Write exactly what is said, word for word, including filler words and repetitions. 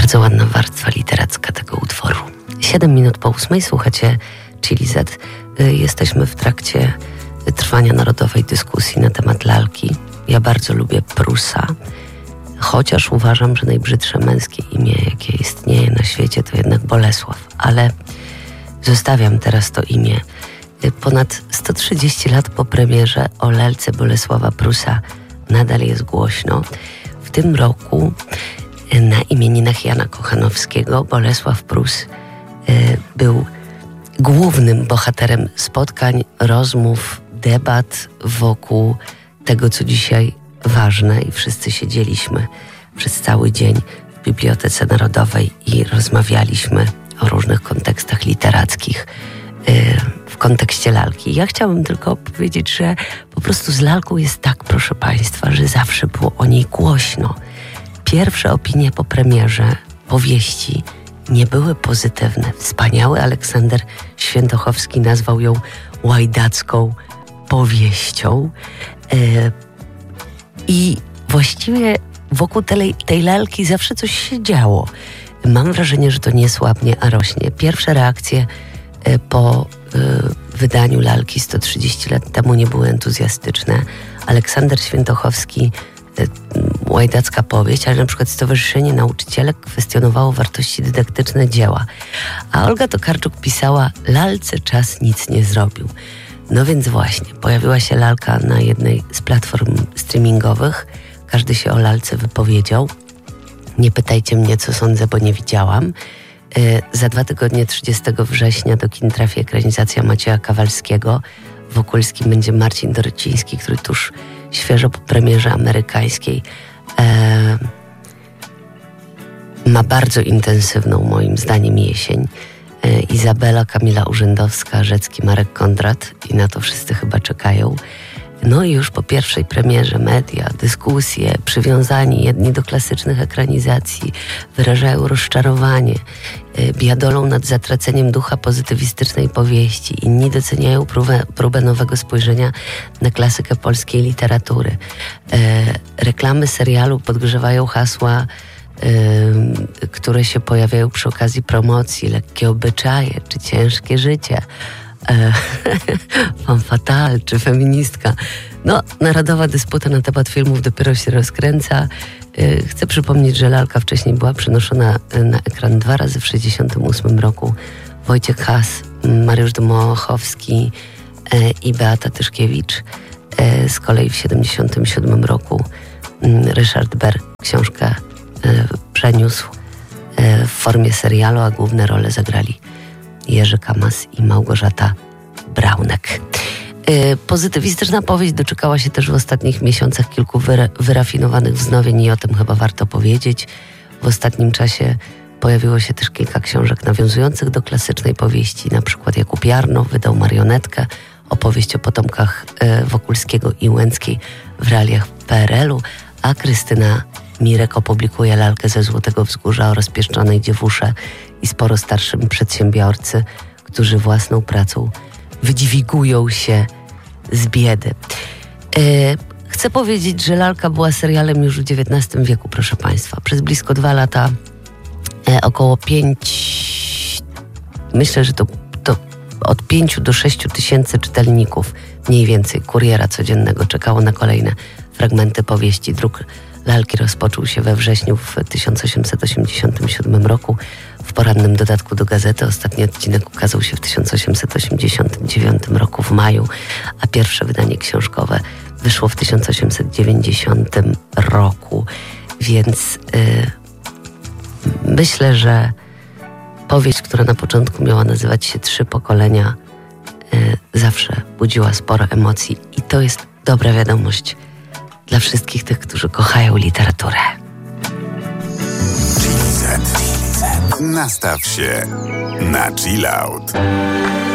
Bardzo ładna warstwa literacka tego utworu. Siedem minut po ósmej słuchacie Chili Z. Jesteśmy w trakcie trwania narodowej dyskusji na temat lalki. Ja bardzo lubię Prusa, chociaż uważam, że najbrzydsze męskie imię, jakie istnieje na świecie, to jednak Bolesław. Ale zostawiam teraz to imię. Ponad sto trzydzieści lat po premierze o lalce Bolesława Prusa nadal jest głośno. W tym roku na imieninach Jana Kochanowskiego Bolesław Prus y, był głównym bohaterem spotkań, rozmów, debat wokół tego, co dzisiaj ważne, i wszyscy siedzieliśmy przez cały dzień w Bibliotece Narodowej i rozmawialiśmy o różnych kontekstach literackich y, w kontekście lalki. Ja chciałabym tylko powiedzieć, że po prostu z lalką jest tak, proszę Państwa, że zawsze było o niej głośno. Pierwsze opinie po premierze powieści nie były pozytywne. Wspaniały Aleksander Świętochowski nazwał ją łajdacką powieścią. Yy, I właściwie wokół tej, tej lalki zawsze coś się działo. Mam wrażenie, że to nie słabnie, a rośnie. Pierwsze reakcje yy, po yy, wydaniu lalki sto trzydzieści lat temu nie były entuzjastyczne. Aleksander Świętochowski, łajdacka powieść, ale na przykład Stowarzyszenie Nauczycielek kwestionowało wartości dydaktyczne dzieła. A Olga Tokarczuk pisała: lalce czas nic nie zrobił. No więc właśnie, pojawiła się lalka na jednej z platform streamingowych. Każdy się o lalce wypowiedział. Nie pytajcie mnie, co sądzę, bo nie widziałam. Yy, za dwa tygodnie, trzydziestego września, do kin trafi ekranizacja Macieja Kawalskiego. W Wokulskim będzie Marcin Dorociński, który tuż świeżo po premierze amerykańskiej e, ma bardzo intensywną, moim zdaniem, jesień. E, Izabela, Kamila Urzędowska, Rzecki, Marek Kondrat, i na to wszyscy chyba czekają. No i już po pierwszej premierze media, dyskusje, przywiązani jedni do klasycznych ekranizacji wyrażają rozczarowanie, e, biadolą nad zatraceniem ducha pozytywistycznej powieści. Inni doceniają próbę, próbę nowego spojrzenia na klasykę polskiej literatury. E, reklamy serialu podgrzewają hasła, e, które się pojawiają przy okazji promocji: lekkie obyczaje czy ciężkie życie. Femme fatale czy feministka. No, narodowa dysputa na temat filmów dopiero się rozkręca. Chcę przypomnieć, że lalka wcześniej była przenoszona na ekran dwa razy w sześćdziesiątym ósmym roku. Wojciech Has, Mariusz Dmochowski i Beata Tyszkiewicz. Z kolei w siedemdziesiątym siódmym roku Ryszard Ber książkę przeniósł w formie serialu, a główne role zagrali Jerzy Kamas i Małgorzata Braunek. Yy, pozytywistyczna powieść doczekała się też w ostatnich miesiącach kilku wyra- wyrafinowanych wznowień i o tym chyba warto powiedzieć. W ostatnim czasie pojawiło się też kilka książek nawiązujących do klasycznej powieści. Na przykład Jakub Jarno wydał Marionetkę, opowieść o potomkach yy, Wokulskiego i Łęckiej w realiach P R L u, a Krystyna Mirek opublikuje lalkę ze Złotego Wzgórza o rozpieszczonej dziewusze i sporo starszym przedsiębiorcy, którzy własną pracą wydźwigują się z biedy. Yy, chcę powiedzieć, że lalka była serialem już w dziewiętnastym wieku, proszę Państwa. Przez blisko dwa lata e, około pięć, myślę, że to, to od pięciu do sześciu tysięcy czytelników, mniej więcej, Kuriera Codziennego czekało na kolejne fragmenty powieści. Druk lalki rozpoczął się we wrześniu w tysiąc osiemset osiemdziesiątym siódmym roku w porannym dodatku do gazety. Ostatni odcinek ukazał się w tysiąc osiemset osiemdziesiątym dziewiątym roku w maju, a pierwsze wydanie książkowe wyszło w tysiąc osiemset dziewięćdziesiątym roku. Więc yy, myślę, że powieść, która na początku miała nazywać się Trzy pokolenia, yy, zawsze budziła sporo emocji i to jest dobra wiadomość dla wszystkich tych, którzy kochają literaturę. Nastaw się na chill out.